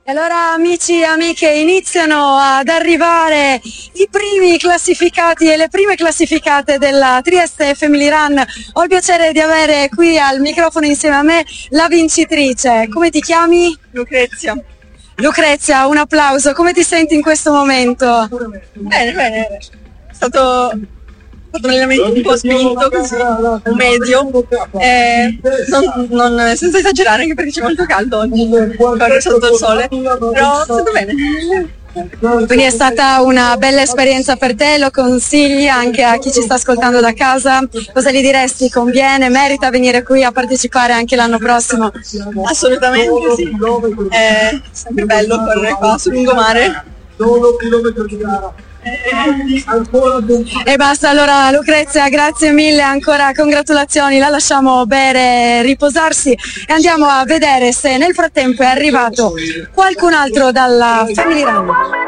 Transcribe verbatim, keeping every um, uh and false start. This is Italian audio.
E allora amici e amiche, iniziano ad arrivare i primi classificati e le prime classificate della Trieste Family Run. Ho il piacere di avere qui al microfono insieme a me la vincitrice. Come ti chiami? Lucrezia. Lucrezia, un applauso. Come ti senti in questo momento? Bene, bene. È stato fatto un allenamento un po' spinto, così, un medio, eh, non, non, senza esagerare anche perché c'è molto caldo oggi, corre sotto il sole, però è stato bene. Quindi è stata una bella esperienza per te, lo consigli anche a chi ci sta ascoltando da casa? Cosa gli diresti? Conviene, merita venire qui a partecipare anche l'anno prossimo? Assolutamente sì, è sempre bello correre qua sul lungomare. E basta, allora Lucrezia, grazie mille, ancora congratulazioni, la lasciamo bere, riposarsi e andiamo a vedere se nel frattempo è arrivato qualcun altro dalla Family Run.